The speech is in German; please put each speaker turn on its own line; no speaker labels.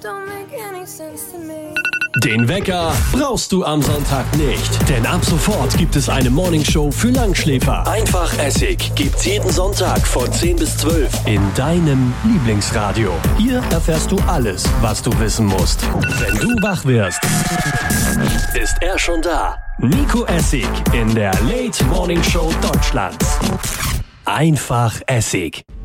don't make any sense to me.
Den Wecker brauchst du am Sonntag nicht, denn ab sofort gibt es eine Morningshow für Langschläfer. Einfach Essig gibt's jeden Sonntag von 10 bis 12 in deinem Lieblingsradio. Hier erfährst du alles, was du wissen musst. Wenn du wach wirst, ist er schon da. Nico Essig in der Late Morning Show Deutschlands. Einfach Essig.